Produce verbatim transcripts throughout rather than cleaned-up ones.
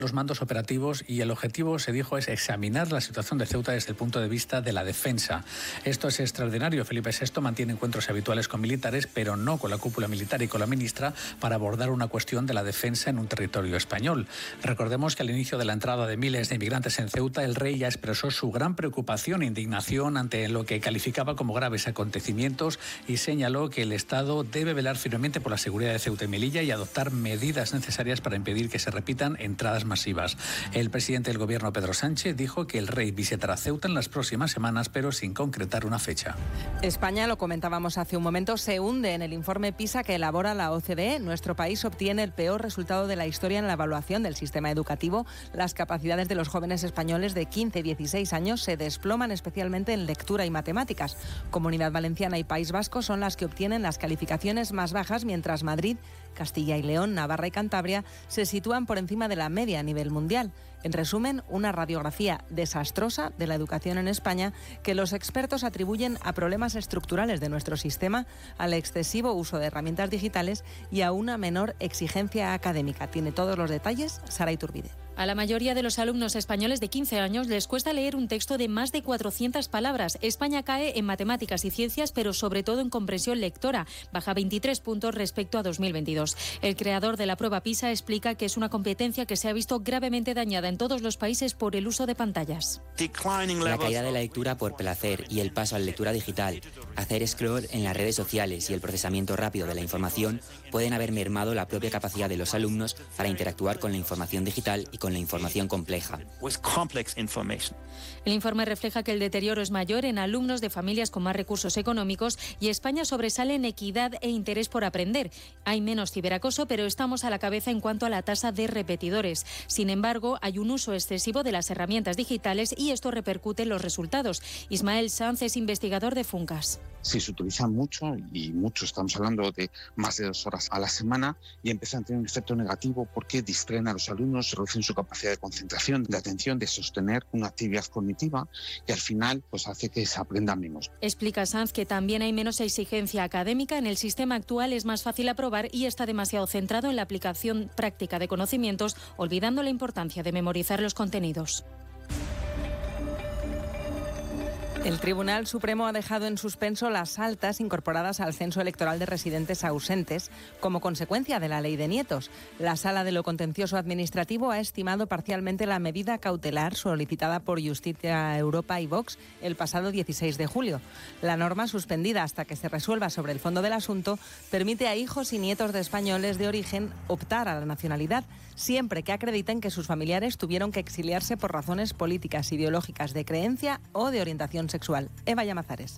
los mandos operativos y el objetivo, se dijo, es examinar la situación de Ceuta desde el punto de vista de la defensa. Esto es extraordinario. Felipe sexto mantiene encuentros habituales con militares, pero no con la cúpula militar y con la ministra, para abordar una cuestión de la defensa en un territorio español. Recordemos que al inicio de la entrada de miles de inmigrantes en Ceuta, el rey ya expresó su gran preocupación e indignación ante lo que calificaba como graves acontecimientos y señaló que el Estado debe velar firmemente por la seguridad de Ceuta y Melilla y adoptar medidas necesarias para impedir que se repitan entradas masivas. El presidente del gobierno, Pedro Sánchez, dijo que el rey visitará Ceuta en las próximas semanas, pero sin concretar una fecha. España, lo comentábamos hace un momento, se hunde en el informe PISA que elabora la O C D E. Nuestro país obtiene el peor resultado de la historia en la evaluación del sistema educativo. Las capacidades de los jóvenes españoles de quince y dieciséis años se desploman, especialmente en lectura y matemáticas. Comunidad Valenciana y País Vasco son las que obtienen las calificaciones más bajas, mientras Madrid, Castilla y León, Navarra y Cantabria se sitúan por encima de la media a nivel mundial. En resumen, una radiografía desastrosa de la educación en España que los expertos atribuyen a problemas estructurales de nuestro sistema, al excesivo uso de herramientas digitales y a una menor exigencia académica. Tiene todos los detalles Sara Iturbide. A la mayoría de los alumnos españoles de quince años les cuesta leer un texto de más de cuatrocientas palabras. España cae en matemáticas y ciencias, pero sobre todo en comprensión lectora. Baja veintitrés puntos respecto a dos mil veintidós. El creador de la prueba PISA explica que es una competencia que se ha visto gravemente dañada en todos los países por el uso de pantallas. La caída de la lectura por placer y el paso a la lectura digital, hacer scroll en las redes sociales y el procesamiento rápido de la información pueden haber mermado la propia capacidad de los alumnos para interactuar con la información digital y con la información compleja. El informe refleja que el deterioro es mayor en alumnos de familias con más recursos económicos y España sobresale en equidad e interés por aprender. Hay menos ciberacoso, pero estamos a la cabeza en cuanto a la tasa de repetidores. Sin embargo, hay un uso excesivo de las herramientas digitales y esto repercute en los resultados. Ismael Sanz es investigador de Funcas. Sí, se utilizan mucho y mucho, estamos hablando de más de dos horas a la semana y empiezan a tener un efecto negativo porque distraen a los alumnos, reducen su capacidad de concentración, de atención, de sostener una actividad cognitiva y al final pues hace que se aprenda menos. Explica Sanz que también hay menos exigencia académica. En el sistema actual es más fácil aprobar y está demasiado centrado en la aplicación práctica de conocimientos, olvidando la importancia de memorizar los contenidos. El Tribunal Supremo ha dejado en suspenso las altas incorporadas al censo electoral de residentes ausentes como consecuencia de la ley de nietos. La Sala de lo Contencioso Administrativo ha estimado parcialmente la medida cautelar solicitada por Justicia Europa y Vox el pasado dieciséis de julio. La norma, suspendida hasta que se resuelva sobre el fondo del asunto, permite a hijos y nietos de españoles de origen optar a la nacionalidad, siempre que acrediten que sus familiares tuvieron que exiliarse por razones políticas, ideológicas, de creencia o de orientación sexual. Eva Llamazares.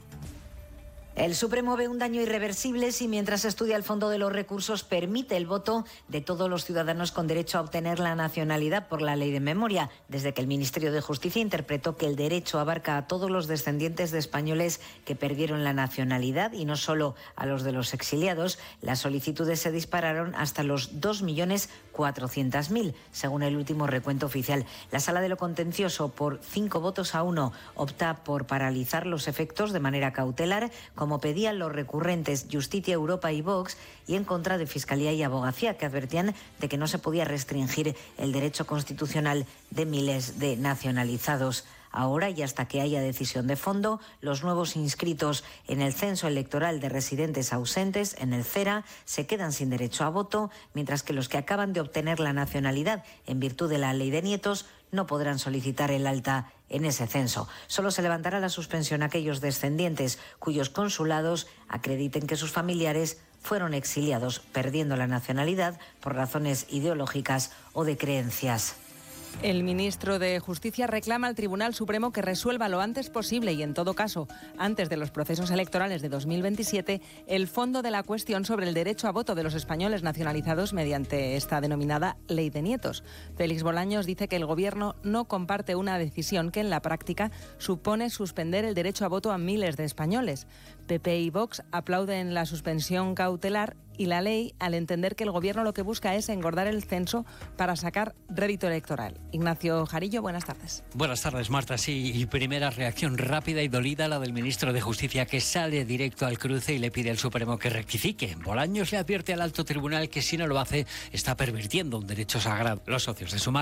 El Supremo ve un daño irreversible si, mientras estudia el fondo de los recursos, permite el voto de todos los ciudadanos con derecho a obtener la nacionalidad por la ley de memoria, desde que el Ministerio de Justicia interpretó que el derecho abarca a todos los descendientes de españoles que perdieron la nacionalidad y no solo a los de los exiliados. Las solicitudes se dispararon hasta los dos millones cuatrocientos mil, según el último recuento oficial. La Sala de lo Contencioso, por cinco votos a uno, opta por paralizar los efectos de manera cautelar, como pedían los recurrentes Justicia Europa y Vox, y en contra de Fiscalía y Abogacía, que advertían de que no se podía restringir el derecho constitucional de miles de nacionalizados. Ahora, y hasta que haya decisión de fondo, los nuevos inscritos en el censo electoral de residentes ausentes, en el CERA, se quedan sin derecho a voto, mientras que los que acaban de obtener la nacionalidad en virtud de la ley de nietos no podrán solicitar el alta en ese censo. Solo se levantará la suspensión a aquellos descendientes cuyos consulados acrediten que sus familiares fueron exiliados, perdiendo la nacionalidad por razones ideológicas o de creencias. El ministro de Justicia reclama al Tribunal Supremo que resuelva lo antes posible y, en todo caso, antes de los procesos electorales de dos mil veintisiete, el fondo de la cuestión sobre el derecho a voto de los españoles nacionalizados mediante esta denominada ley de nietos. Félix Bolaños dice que el Gobierno no comparte una decisión que en la práctica supone suspender el derecho a voto a miles de españoles. P P y Vox aplauden la suspensión cautelar y la ley al entender que el Gobierno lo que busca es engordar el censo para sacar rédito electoral. Ignacio Jarillo, buenas tardes. Buenas tardes, Marta. Sí, y primera reacción rápida y dolida la del ministro de Justicia, que sale directo al cruce y le pide al Supremo que rectifique. Bolaños le advierte al alto tribunal que si no lo hace está pervirtiendo un derecho sagrado. Los socios de Sumar